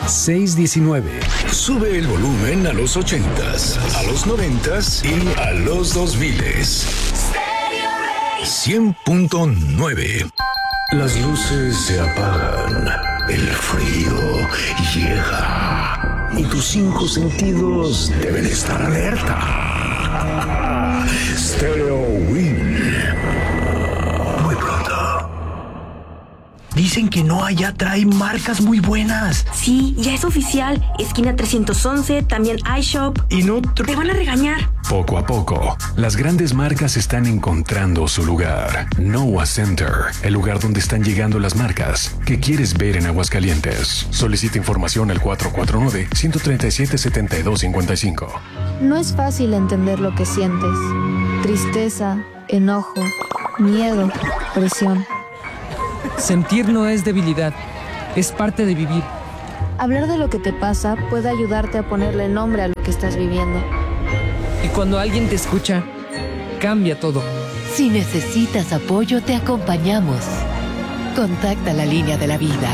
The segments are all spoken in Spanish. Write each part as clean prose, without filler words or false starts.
619. Sube el volumen a los 80s, a los 90s y a los 2000s. 100.9. Las luces se apagan, el frío llega y tus 5 sentidos deben estar alerta. Stereo Win. Muy pronto. Dicen que no, allá trae marcas muy buenas. Sí, ya es oficial. Esquina 311, también iShop. Y no... Te van a regañar. Poco a poco, las grandes marcas están encontrando su lugar. Noah Center, el lugar donde están llegando las marcas que quieres ver en Aguascalientes. Solicita información al 449-137-7255. No es fácil entender lo que sientes. Tristeza, enojo, miedo, presión. Sentir no es debilidad, es parte de vivir. Hablar de lo que te pasa puede ayudarte a ponerle nombre a lo que estás viviendo. Y cuando alguien te escucha, cambia todo. Si necesitas apoyo, te acompañamos. Contacta la línea de la vida.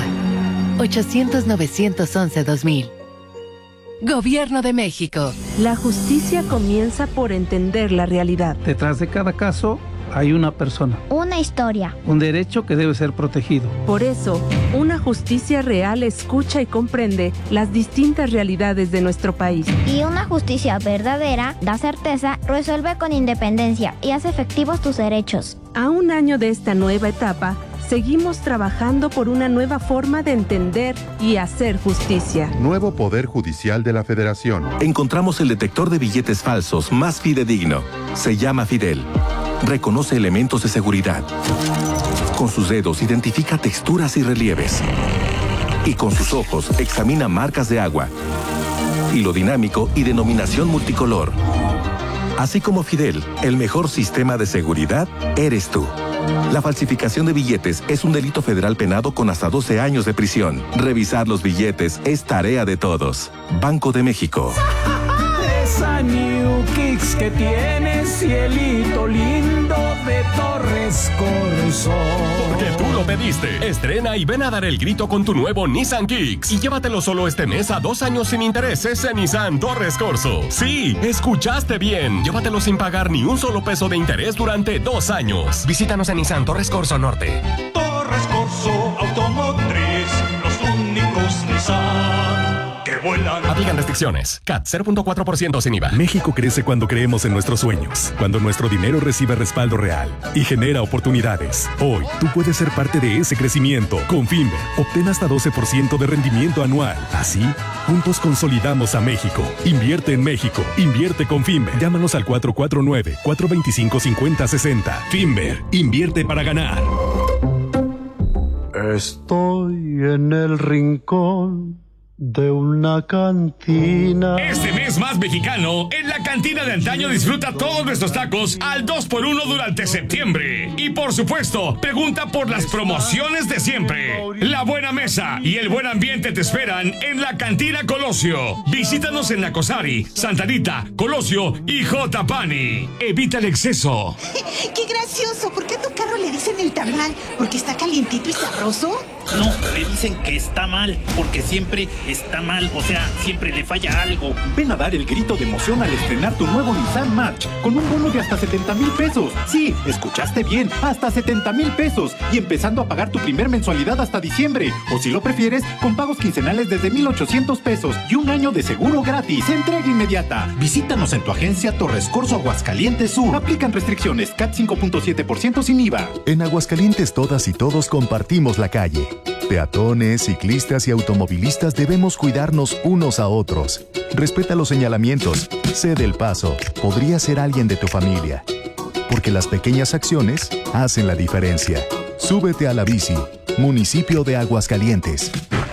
800-911-2000. Gobierno de México. La justicia comienza por entender la realidad. Detrás de cada caso hay una persona. Una historia. Un derecho que debe ser protegido. Por eso, una justicia real escucha y comprende las distintas realidades de nuestro país. Y una justicia verdadera da certeza, resuelve con independencia y hace efectivos tus derechos. A un año de esta nueva etapa, seguimos trabajando por una nueva forma de entender y hacer justicia. Nuevo Poder Judicial de la Federación. Encontramos el detector de billetes falsos más fidedigno. Se llama Fidel. Reconoce elementos de seguridad. Con sus dedos identifica texturas y relieves. Y con sus ojos examina marcas de agua, hilo dinámico y denominación multicolor. Así como Fidel, el mejor sistema de seguridad eres tú. La falsificación de billetes es un delito federal penado con hasta 12 años de prisión. Revisar los billetes es tarea de todos. Banco de México. Esa New Kicks que tiene cielito lindo de Torres Corso. Porque tú lo pediste. Estrena y ven a dar el grito con tu nuevo Nissan Kicks. Y llévatelo solo este mes a 2 años sin intereses en Nissan Torres Corso. Sí, escuchaste bien. Llévatelo sin pagar ni un solo peso de interés durante 2 años. Visítanos en Nissan Torres Corso Norte. Torres Corso Automotriz, los únicos Nissan que vuelan. Aplican restricciones. CAT 0.4% sin IVA. México crece cuando creemos en nuestros sueños, cuando nuestro dinero recibe respaldo real y genera oportunidades. Hoy, tú puedes ser parte de ese crecimiento. Con Finver, obtén hasta 12% de rendimiento anual. Así, juntos consolidamos a México. Invierte en México. Invierte con Finver. Llámanos al 449-425-5060. Finver, invierte para ganar. Estoy en el rincón de una cantina. Este mes más mexicano, en la cantina de antaño disfruta todos nuestros tacos al 2x1 durante septiembre. Y por supuesto, pregunta por las promociones de siempre. La buena mesa y el buen ambiente te esperan en la cantina Colosio. Visítanos en La Cosari, Santa Anita, Colosio y J. Pani. Evita el exceso. ¡Qué gracioso! ¿Por qué a tu carro le dicen el tamal? ¿Porque está calientito y sabroso? No, le dicen que está mal, porque siempre está mal, o sea, siempre le falla algo. Ven a dar el grito de emoción al estrenar tu nuevo Nissan March, con un bono de hasta 70,000 pesos. Sí, escuchaste bien, hasta 70,000 pesos. Y empezando a pagar tu primer mensualidad hasta diciembre. O si lo prefieres, con pagos quincenales desde 1,800 pesos y un año de seguro gratis. Entrega inmediata. Visítanos en tu agencia Torres Corso Aguascalientes Sur. Aplican restricciones, CAT 5.7% sin IVA. En Aguascalientes todas y todos compartimos la calle. Peatones, ciclistas y automovilistas debemos cuidarnos unos a otros. Respeta los señalamientos, cede el paso, podría ser alguien de tu familia. Porque las pequeñas acciones hacen la diferencia. Súbete a la bici, municipio de Aguascalientes.